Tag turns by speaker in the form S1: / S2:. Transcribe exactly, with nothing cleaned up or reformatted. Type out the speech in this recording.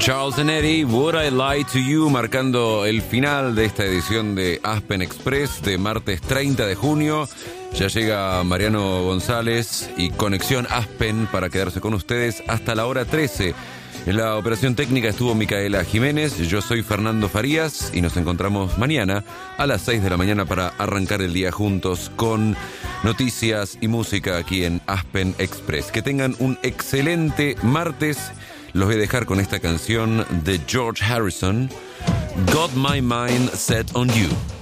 S1: Charles and Eddie, Would I Lie to You, marcando el final de esta edición de Aspen Express de martes treinta de junio. Ya llega Mariano González y Conexión Aspen para quedarse con ustedes hasta la hora trece. En la operación técnica estuvo Micaela Jiménez, yo soy Fernando Farías y nos encontramos mañana a las seis de la mañana para arrancar el día juntos con noticias y música aquí en Aspen Express. Que tengan un excelente martes. Los voy a dejar con esta canción de George Harrison, Got My Mind Set on You.